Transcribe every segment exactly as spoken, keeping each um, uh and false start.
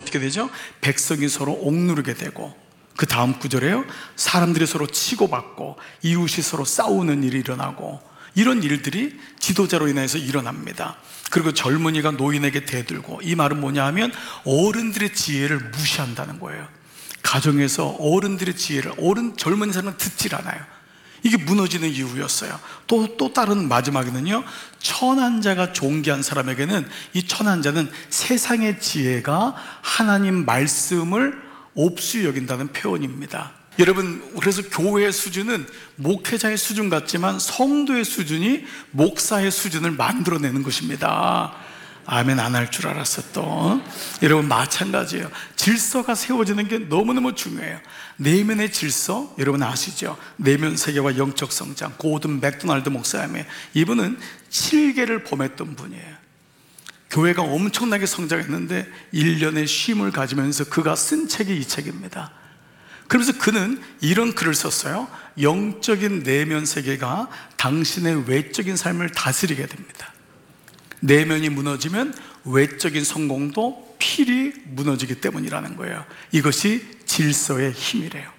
어떻게 되죠? 백성이 서로 옥누르게 되고, 그 다음 구절에요, 사람들이 서로 치고받고 이웃이 서로 싸우는 일이 일어나고, 이런 일들이 지도자로 인해서 일어납니다. 그리고 젊은이가 노인에게 대들고, 이 말은 뭐냐 하면 어른들의 지혜를 무시한다는 거예요. 가정에서 어른들의 지혜를, 어른 젊은 사람은 듣질 않아요. 이게 무너지는 이유였어요. 또, 또 다른 마지막에는요, 천한 자가 존귀한 사람에게는 이 천한 자는 세상의 지혜가 하나님 말씀을 옵수 여긴다는 표현입니다. 여러분, 그래서 교회의 수준은 목회자의 수준 같지만 성도의 수준이 목사의 수준을 만들어내는 것입니다. 아멘 안 할 줄 알았어 또. 여러분, 마찬가지예요. 질서가 세워지는 게 너무너무 중요해요. 내면의 질서, 여러분 아시죠? 내면 세계와 영적 성장. 고든 맥도날드 목사님의, 이분은 칠 개를 범했던 분이에요. 교회가 엄청나게 성장했는데 일 년의 쉼을 가지면서 그가 쓴 책이 이 책입니다. 그러면서 그는 이런 글을 썼어요. 영적인 내면 세계가 당신의 외적인 삶을 다스리게 됩니다. 내면이 무너지면 외적인 성공도 필히 무너지기 때문이라는 거예요. 이것이 질서의 힘이래요.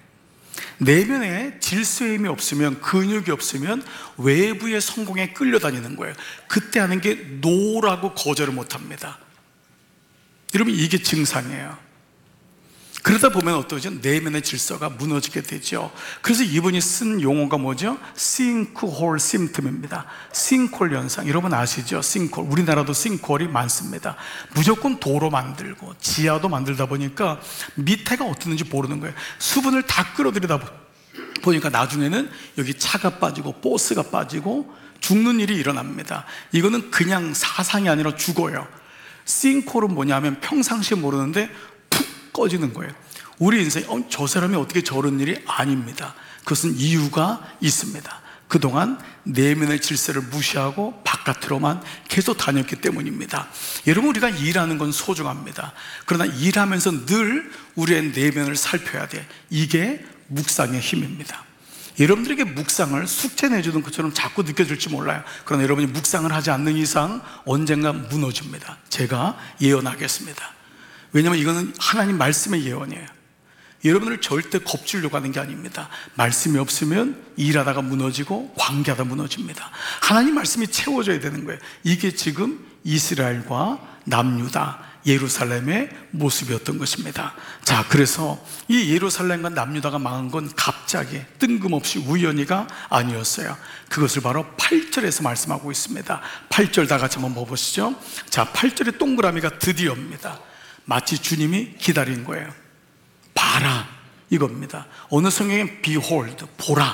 내면에 질서의 힘이 없으면, 근육이 없으면 외부의 성공에 끌려다니는 거예요. 그때 하는 게 노라고 거절을 못합니다. 여러분, 이게 증상이에요. 그러다 보면 어떠죠? 내면의 질서가 무너지게 되죠. 그래서 이분이 쓴 용어가 뭐죠? 싱크홀 심텀입니다. 싱크홀 현상, 여러분 아시죠? 싱크홀, 우리나라도 싱크홀이 많습니다. 무조건 도로 만들고 지하도 만들다 보니까 밑에가 어떻는지 모르는 거예요. 수분을 다 끌어들이다 보니까 나중에는 여기 차가 빠지고 보스가 빠지고 죽는 일이 일어납니다. 이거는 그냥 사상이 아니라 죽어요. 싱크홀은 뭐냐면 평상시에 모르는데 꺼지는 거예요. 우리 인생에 어, 저 사람이 어떻게 저런 일이 아닙니다. 그것은 이유가 있습니다. 그동안 내면의 질서를 무시하고 바깥으로만 계속 다녔기 때문입니다. 여러분, 우리가 일하는 건 소중합니다. 그러나 일하면서 늘 우리의 내면을 살펴야 돼. 이게 묵상의 힘입니다. 여러분들에게 묵상을 숙제 내주는 것처럼 자꾸 느껴질지 몰라요. 그러나 여러분이 묵상을 하지 않는 이상 언젠가 무너집니다. 제가 예언하겠습니다. 왜냐하면 이거는 하나님 말씀의 예언이에요. 여러분을 절대 겁주려고 하는 게 아닙니다. 말씀이 없으면 일하다가 무너지고 관계하다 무너집니다. 하나님 말씀이 채워져야 되는 거예요. 이게 지금 이스라엘과 남유다, 예루살렘의 모습이었던 것입니다. 자, 그래서 이 예루살렘과 남유다가 망한 건 갑자기 뜬금없이 우연히가 아니었어요. 그것을 바로 팔 절에서 말씀하고 있습니다. 팔 절 다 같이 한번 보시죠. 자, 팔 절의 동그라미가 드디어입니다. 마치 주님이 기다린 거예요. 봐라, 이겁니다. 어느 성경엔 behold, 보라.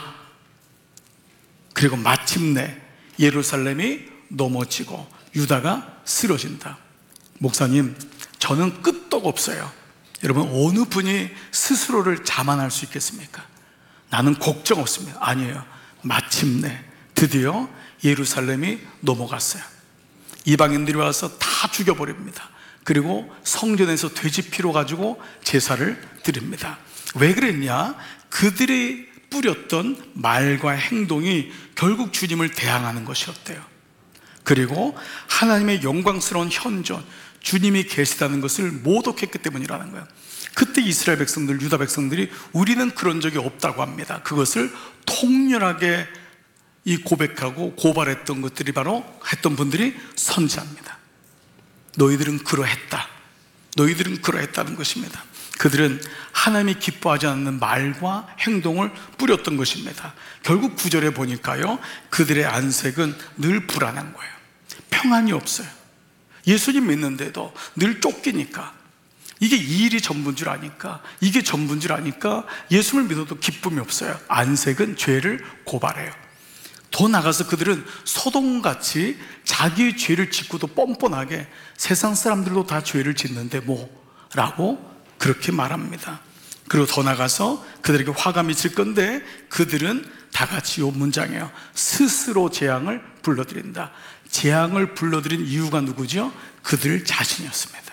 그리고 마침내 예루살렘이 넘어지고 유다가 쓰러진다. 목사님, 저는 끄떡 없어요. 여러분, 어느 분이 스스로를 자만할 수 있겠습니까? 나는 걱정 없습니다. 아니에요. 마침내 드디어 예루살렘이 넘어갔어요. 이방인들이 와서 다 죽여버립니다. 그리고 성전에서 돼지 피로 가지고 제사를 드립니다. 왜 그랬냐? 그들이 뿌렸던 말과 행동이 결국 주님을 대항하는 것이었대요. 그리고 하나님의 영광스러운 현존, 주님이 계시다는 것을 모독했기 때문이라는 거예요. 그때 이스라엘 백성들, 유다 백성들이 우리는 그런 적이 없다고 합니다. 그것을 통렬하게 이 고백하고 고발했던 것들이 바로 했던 분들이 선지자입니다. 너희들은 그러했다. 너희들은 그러했다는 것입니다. 그들은 하나님이 기뻐하지 않는 말과 행동을 뿌렸던 것입니다. 결국 구 절에 보니까요, 그들의 안색은 늘 불안한 거예요. 평안이 없어요. 예수님 믿는데도 늘 쫓기니까, 이게 이 일이 전부인 줄 아니까, 이게 전부인 줄 아니까 예수를 믿어도 기쁨이 없어요. 안색은 죄를 고발해요. 더 나가서 그들은 소돔같이 자기의 죄를 짓고도 뻔뻔하게 세상 사람들도 다 죄를 짓는데 뭐 라고 그렇게 말합니다. 그리고 더 나가서 그들에게 화가 미칠 건데 그들은 다 같이 이 문장이에요. 스스로 재앙을 불러들인다. 재앙을 불러들인 이유가 누구죠? 그들 자신이었습니다.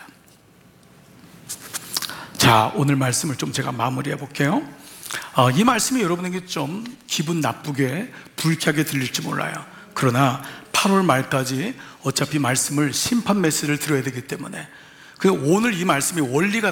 자, 오늘 말씀을 좀 제가 마무리해 볼게요. 어, 이 말씀이 여러분에게 좀 기분 나쁘게 불쾌하게 들릴지 몰라요. 그러나 팔월 말까지 어차피 말씀을 심판 메시지를 들어야 되기 때문에, 그 오늘 이 말씀이 원리가